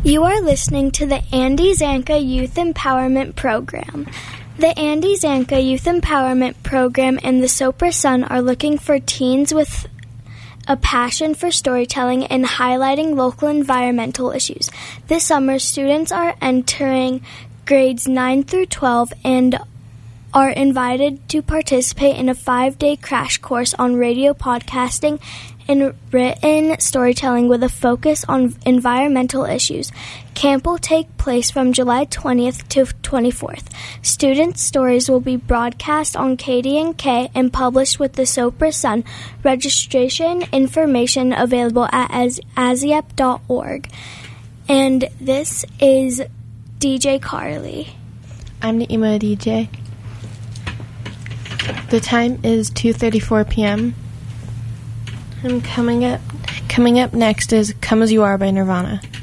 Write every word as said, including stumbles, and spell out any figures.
You are listening to the Andy Zanka Youth Empowerment Program. The Andy Zanka Youth Empowerment Program and the Sopra Sun are looking for teens with a passion for storytelling and highlighting local environmental issues. This summer, students are entering grades nine through twelve and are invited to participate in a five-day crash course on radio podcasting and written storytelling with a focus on environmental issues. Camp will take place from July twentieth to twenty-fourth. Students' stories will be broadcast on K D N K and published with the Sopra Sun. Registration information available at aziep dot org. And this is D J Carly. I'm the emo D J. The time is two thirty-four p.m. And coming up, coming up next is "Come As You Are" by Nirvana.